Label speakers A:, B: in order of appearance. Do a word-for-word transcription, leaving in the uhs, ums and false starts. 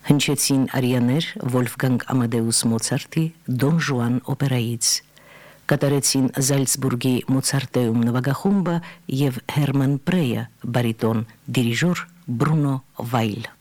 A: Հնչեցին արիաներ Վոլֆգանգ Ամադեուս Մոցարտի Դոն Ժուան օպերայից, կատարեցին Զալցբուրգի Մոցարտեում նվագախումբը և Հերման Պրեյը, բարիտոն, դիրիժոր Բրունո Վայլ։